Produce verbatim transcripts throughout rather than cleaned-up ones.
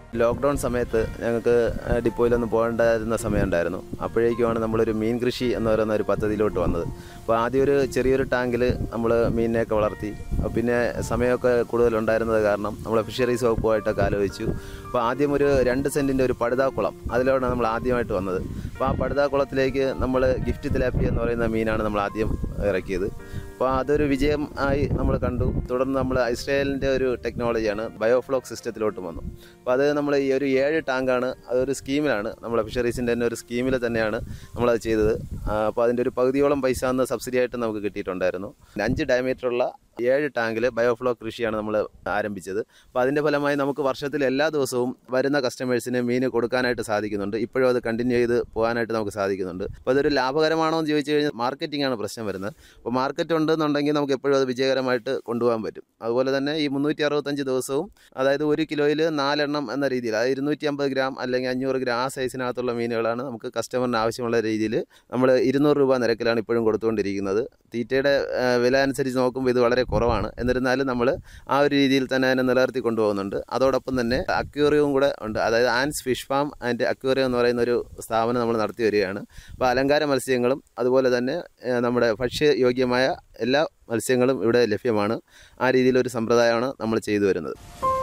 Lockdown സമയത്ത് ഞങ്ങൾക്ക് ഡിപ്പോയിലൊന്ന് പോകേണ്ടായിരുന്ന സമയമുണ്ടായിരുന്നു. അപ്പോഴേക്കുമാണ് നമ്മളൊരു മീൻ കൃഷി എന്ന് പറയുന്ന ഒരു പദ്ധതിയിലോട്ട് വന്നത്. അപ്പോൾ ആദ്യം ഒരു ചെറിയൊരു ടാങ്കിൽ നമ്മൾ മീനിനെയൊക്കെ വളർത്തി. പിന്നെ സമയമൊക്കെ കൂടുതലുണ്ടായിരുന്നത് കാരണം നമ്മൾ ഫിഷറീസ് വകുപ്പുമായിട്ടൊക്കെ ആലോചിച്ചു. അപ്പോൾ ആദ്യം ഒരു രണ്ട് സെൻറ്റിൻ്റെ ഒരു പടുതാക്കുളം അതിലാണ് നമ്മൾ ആദ്യമായിട്ട് വന്നത്. അപ്പോൾ ആ പടുതാക്കുളത്തിലേക്ക് നമ്മൾ ഗിഫ്റ്റ് തിലാപ്പി എന്ന് പറയുന്ന മീനാണ് നമ്മൾ ആദ്യം ഇറക്കിയത്. അപ്പോൾ അതൊരു വിജയം ആയി നമ്മൾ കണ്ടു. തുടർന്ന് നമ്മൾ ഇസ്രായേലിൻ്റെ ഒരു ടെക്നോളജിയാണ് ബയോഫ്ലോക്ക് സിസ്റ്റത്തിലോട്ട് വന്നു. അപ്പോൾ അത് നമ്മൾ ഈ ഒരു ഏഴ് ടാങ്കാണ്, അതൊരു സ്കീമിലാണ്, നമ്മളെ ഫിഷറീസിൻ്റെ തന്നെ ഒരു സ്കീമിൽ തന്നെയാണ് നമ്മളത് ചെയ്തത്. അപ്പോൾ അതിൻ്റെ ഒരു പകുതിയോളം പൈസ അന്ന് സബ്സിഡി ആയിട്ട് നമുക്ക് കിട്ടിയിട്ടുണ്ടായിരുന്നു. അഞ്ച് ഡയമീറ്ററുള്ള ഏഴ് ടാങ്കിൽ ബയോഫ്ലോ കൃഷിയാണ് നമ്മൾ ആരംഭിച്ചത്. അപ്പോൾ അതിൻ്റെ ഫലമായി നമുക്ക് വർഷത്തിൽ എല്ലാ ദിവസവും വരുന്ന കസ്റ്റമേഴ്സിന് മീൻ കൊടുക്കാനായിട്ട് സാധിക്കുന്നുണ്ട്. ഇപ്പോഴും അത് കണ്ടിന്യൂ ചെയ്ത് പോകാനായിട്ട് നമുക്ക് സാധിക്കുന്നുണ്ട്. അപ്പോൾ അതൊരു ലാഭകരമാണോ എന്ന് ചോദിച്ചു കഴിഞ്ഞാൽ മാർക്കറ്റിംഗ് ആണ് പ്രശ്നം വരുന്നത്. അപ്പോൾ മാർക്കറ്റ് ഉണ്ടെന്നുണ്ടെങ്കിൽ നമുക്ക് എപ്പോഴും അത് വിജയകരമായിട്ട് കൊണ്ടുപോകാൻ പറ്റും. അതുപോലെ തന്നെ ഈ മുന്നൂറ്റി അറുപത്തഞ്ച് ദിവസവും, അതായത് ഒരു കിലോയിൽ നാലെണ്ണം എന്ന രീതിയിൽ, അതായത് ഇരുന്നൂറ്റി അമ്പത് ഗ്രാം അല്ലെങ്കിൽ അഞ്ഞൂറ് ഗ്രാം ആ സൈസിനകത്തുള്ള മീനുകളാണ് നമുക്ക് കസ്റ്റമറിന് ആവശ്യമുള്ള രീതിയിൽ നമ്മൾ ഇരുന്നൂറ് രൂപ നിരക്കിലാണ് ഇപ്പോഴും കൊടുത്തുകൊണ്ടിരിക്കുന്നത്. തീറ്റയുടെ വില അനുസരിച്ച് നോക്കുമ്പോൾ ഇത് വളരെ കുറവാണ്. എന്നിരുന്നാലും നമ്മൾ ആ ഒരു രീതിയിൽ തന്നെ അതിനെ നിലനിർത്തി കൊണ്ടുപോകുന്നുണ്ട്. അതോടൊപ്പം തന്നെ അക്വേറിയവും കൂടെ ഉണ്ട്. അതായത് Ans fish farm and aquarium എന്ന് പറയുന്ന ഒരു സ്ഥാപനം നമ്മൾ നടത്തി വരികയാണ്. അപ്പോൾ അലങ്കാര മത്സ്യങ്ങളും അതുപോലെ തന്നെ നമ്മുടെ ഭക്ഷ്യയോഗ്യമായ എല്ലാ മത്സ്യങ്ങളും ഇവിടെ ലഭ്യമാണ്. ആ രീതിയിലൊരു സമ്പ്രദായമാണ് നമ്മൾ ചെയ്തു വരുന്നത്.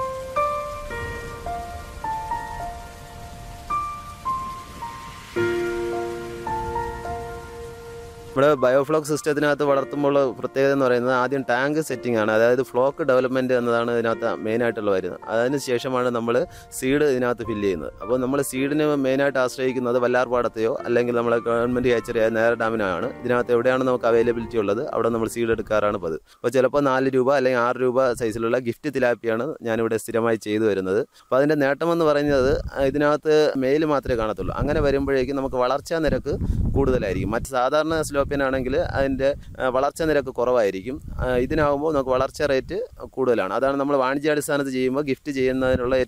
ഇവിടെ ബയോഫ്ലോക്ക് സിസ്റ്റത്തിനകത്ത് വളർത്തുമ്പോൾ പ്രത്യേകത എന്ന് പറയുന്നത് ആദ്യം ടാങ്ക് സെറ്റിംഗ് ആണ്. അതായത് ഫ്ലോക്ക് ഡെവലപ്മെൻറ്റ് എന്നതാണ് ഇതിനകത്ത് മെയിനായിട്ടുള്ള വരുന്നത്. അതിന് ശേഷമാണ് നമ്മൾ സീഡ് ഇതിനകത്ത് ഫില്ല് ചെയ്യുന്നത്. അപ്പോൾ നമ്മൾ സീഡിന് മെയിനായിട്ട് ആശ്രയിക്കുന്നത് വല്ലാർപാടത്തെയോ അല്ലെങ്കിൽ നമ്മളെ ഗവൺമെൻറ് ഹാച്ചറിയായ നേര ഡാമിനാണ്. ഇതിനകത്ത് എവിടെയാണ് നമുക്ക് അവൈലബിലിറ്റി ഉള്ളത് അവിടെ നമ്മൾ സീഡ് എടുക്കാറാണ് പതിവ്. അപ്പോൾ ചിലപ്പോൾ നാല് രൂപ അല്ലെങ്കിൽ ആറ് രൂപ സൈസിലുള്ള ഗിഫ്റ്റ് തിലാപ്പിയാണ് ഞാനിവിടെ സ്ഥിരമായി ചെയ്തു വരുന്നത്. അപ്പോൾ അതിൻ്റെ നേട്ടമെന്ന് പറയുന്നത് ഇതിനകത്ത് മെയിൽ മാത്രമേ കാണത്തുള്ളൂ. അങ്ങനെ വരുമ്പോഴേക്കും നമുക്ക് വളർച്ചാ നിരക്ക് കൂടുതലായിരിക്കും. മറ്റ് സാധാരണ സ്ലോപ്പിനാണെങ്കിൽ അതിൻ്റെ വളർച്ചാ നിരക്ക് കുറവായിരിക്കും. ഇതിനാകുമ്പോൾ നമുക്ക് വളർച്ചാ റേറ്റ് കൂടുതലാണ്. അതാണ് നമ്മൾ വാണിജ്യാടിസ്ഥാനത്ത് ചെയ്യുമ്പോൾ ഗിഫ്റ്റ് ചെയ്യുന്നതിനുള്ള